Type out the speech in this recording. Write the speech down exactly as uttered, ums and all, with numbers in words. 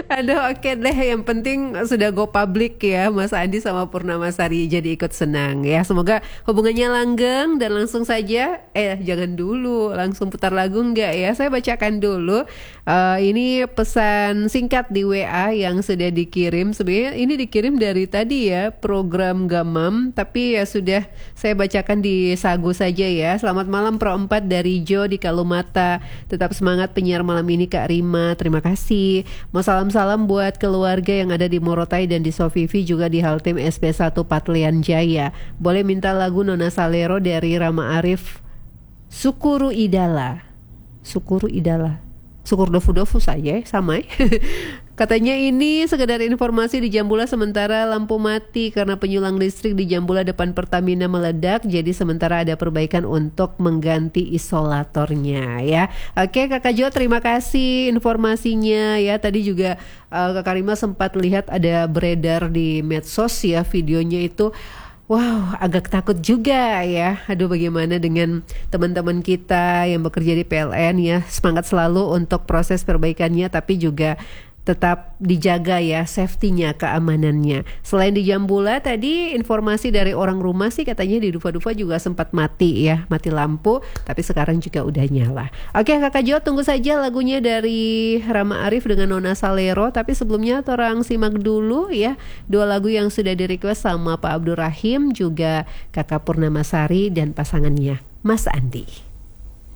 Aduh, oke deh, yang penting sudah go public ya Mas Andi sama Purnamasari, jadi ikut senang ya. Semoga hubungannya langgeng dan langsung saja. Eh jangan dulu langsung putar lagu enggak ya. Saya bacakan dulu uh, ini pesan singkat di W A yang sudah dikirim. Sebenarnya ini dikirim dari tadi ya, program Gamam, tapi ya sudah saya bacakan di Sagu saja ya. Selamat malam Pro empat dari Jo di Kalumata. Tetap semangat penyiar malam ini Kak Rima. Terima kasih. Mau salam-salam buat keluarga yang ada di Morotai dan di Sofivi, juga di Haltim S P satu Patlian Jaya. Boleh minta lagu Nona Salero dari Rama Arif, Sukuru Idala. Sukuru Idala. Syukur dofu-dofu saja sama ya. Katanya ini sekedar informasi di Jambula sementara lampu mati karena penyulang listrik di Jambula depan Pertamina meledak. Jadi sementara ada perbaikan untuk mengganti isolatornya ya. Oke Kakak Jo, terima kasih informasinya ya. Tadi juga uh, Kakak Rima sempat lihat ada beredar di medsos ya videonya itu. Wow, agak takut juga ya. Aduh, bagaimana dengan teman-teman kita yang bekerja di P L N ya. Semangat selalu untuk proses perbaikannya, tapi juga tetap dijaga ya safety-nya, keamanannya. Selain di Jambula tadi informasi dari orang rumah sih katanya di Dufa-Dufa juga sempat mati ya, mati lampu, tapi sekarang juga udah nyala. Oke Kakak Jo, tunggu saja lagunya dari Rama Arif dengan Nona Salero, tapi sebelumnya orang simak dulu ya dua lagu yang sudah di-request sama Pak Abdul Rahim juga Kakak Purnamasari dan pasangannya Mas Andi.